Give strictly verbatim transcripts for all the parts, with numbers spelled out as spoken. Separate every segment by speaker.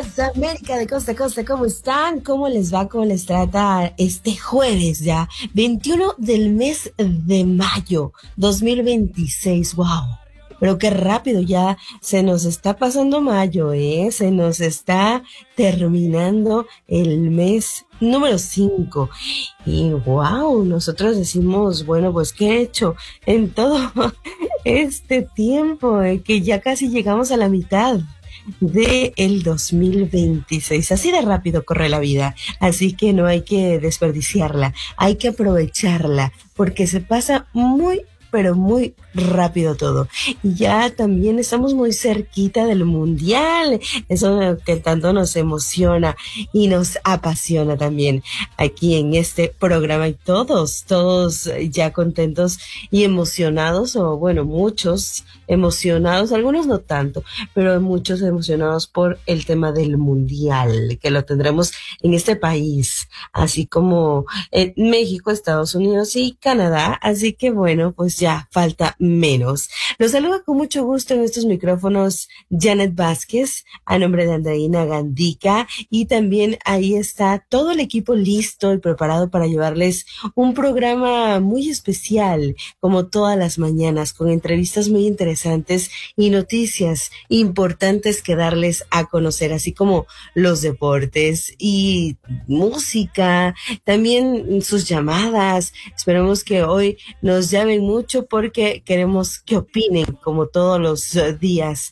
Speaker 1: días, América de costa a costa, ¿cómo están? ¿Cómo les va? ¿Cómo les trata este jueves ya? veintiuno del mes de mayo, dos mil veintiséis, wow. Pero qué rápido ya se nos está pasando mayo, ¿eh? Se nos está terminando el mes número cinco. Y wow, nosotros decimos, bueno, pues ¿qué he hecho en todo este tiempo? Eh, que ya casi llegamos a la mitad de el dos mil veintiséis. Así de rápido corre la vida, así que no hay que desperdiciarla, hay que aprovecharla, porque se pasa muy pero muy rápido todo. Y ya también estamos muy cerquita del mundial, eso que tanto nos emociona y nos apasiona también aquí en este programa, y todos, todos ya contentos y emocionados, o bueno, muchos emocionados, algunos no tanto, pero muchos emocionados por el tema del mundial, que lo tendremos en este país, así como en México, Estados Unidos y Canadá, así que bueno, pues ya falta menos. Los saluda con mucho gusto en estos micrófonos Janet Vázquez, a nombre de Andreina Gandica, y también ahí está todo el equipo listo y preparado para llevarles un programa muy especial, como todas las mañanas, con entrevistas muy interesantes y noticias importantes que darles a conocer, así como los deportes y música, también sus llamadas. Esperemos que hoy nos llamen mucho porque queremos que opinen como todos los días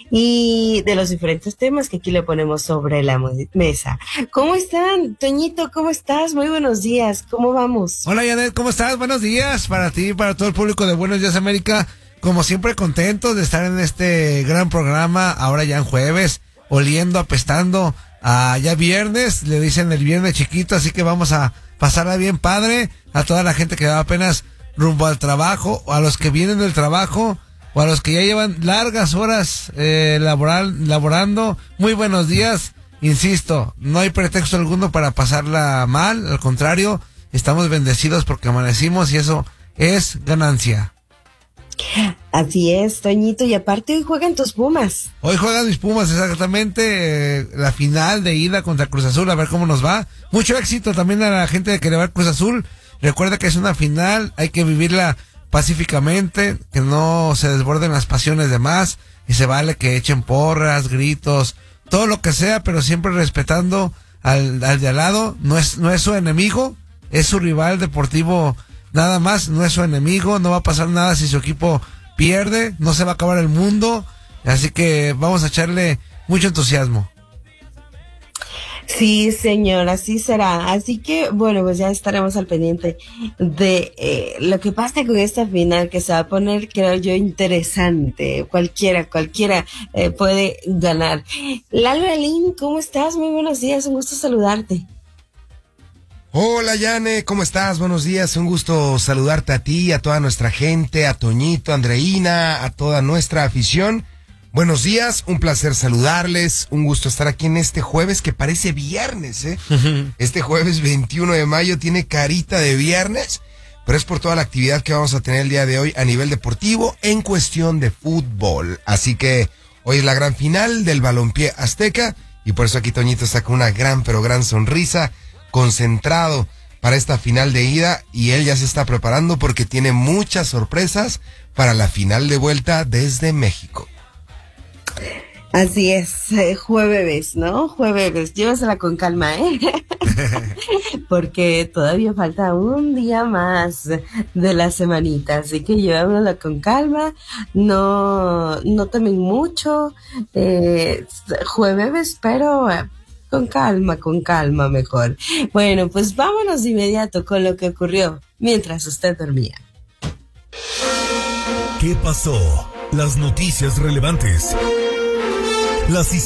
Speaker 1: y de los diferentes temas que aquí le ponemos sobre la mesa. ¿Cómo están? Toñito, ¿cómo estás? Muy buenos días, ¿cómo vamos?
Speaker 2: Hola Janet, ¿cómo estás? Buenos días para ti y para todo el público de Buenos Días América. Como siempre, contentos de estar en este gran programa, ahora ya en jueves, oliendo, apestando a ya viernes, le dicen el viernes chiquito, así que vamos a pasarla bien padre, a toda la gente que va apenas rumbo al trabajo, o a los que vienen del trabajo, o a los que ya llevan largas horas eh, laboral, laborando. Muy buenos días, insisto, no hay pretexto alguno para pasarla mal, al contrario, estamos bendecidos porque amanecimos y eso es ganancia.
Speaker 1: Así es, Toñito, y aparte hoy juegan tus Pumas.
Speaker 2: Hoy juegan mis Pumas, exactamente, eh, la final de ida contra Cruz Azul, a ver cómo nos va. Mucho éxito también a la gente que le va a Cruz Azul. Recuerda que es una final, hay que vivirla pacíficamente, que no se desborden las pasiones de más, y se vale que echen porras, gritos, todo lo que sea, pero siempre respetando al, al de al lado. No es, no es su enemigo, es su rival deportivo. Nada más, no es su enemigo, no va a pasar nada si su equipo pierde, no se va a acabar el mundo, así que vamos a echarle mucho entusiasmo.
Speaker 1: Sí, señor, así será. Así que, bueno, pues ya estaremos al pendiente de eh, lo que pase con esta final, que se va a poner, creo yo, interesante. Cualquiera, cualquiera eh, puede ganar. Lalo Alín, ¿cómo estás? Muy buenos días, un gusto saludarte.
Speaker 3: Hola Yane, ¿cómo estás? Buenos días, un gusto saludarte a ti, a toda nuestra gente, a Toñito, a Andreina, a toda nuestra afición. Buenos días, un placer saludarles, un gusto estar aquí en este jueves que parece viernes, ¿eh? Este jueves veintiuno de mayo tiene carita de viernes, pero es por toda la actividad que vamos a tener el día de hoy a nivel deportivo en cuestión de fútbol. Así que hoy es la gran final del balompié azteca y por eso aquí Toñito está con una gran, pero gran sonrisa, concentrado para esta final de ida, y él ya se está preparando porque tiene muchas sorpresas para la final de vuelta desde México.
Speaker 1: Así es, eh, jueves, ¿no? Jueves, llévasela con calma, ¿eh? Porque todavía falta un día más de la semanita, así que llévamela con calma, no, no tomen mucho, eh, jueves, pero eh, con calma, con calma mejor. Bueno, pues vámonos de inmediato con lo que ocurrió mientras usted dormía.
Speaker 4: ¿Qué pasó? Las noticias relevantes. Las